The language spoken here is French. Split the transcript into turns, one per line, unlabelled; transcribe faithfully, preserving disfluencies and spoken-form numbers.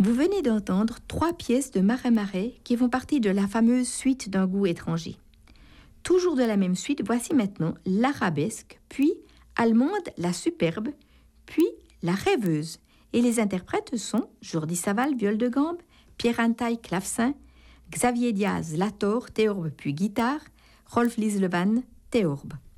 Vous venez d'entendre trois pièces de Marais-Marais qui font partie de la fameuse suite d'un goût étranger. Toujours de la même suite, voici maintenant l'Arabesque, puis Allemande la Superbe, puis la Rêveuse. Et les interprètes sont Jordi Savall, viol de gambe, Pierre Antaille, clavecin, Xavier Diaz, lator, théorbe puis guitare, Rolf Lieslevan, théorbe.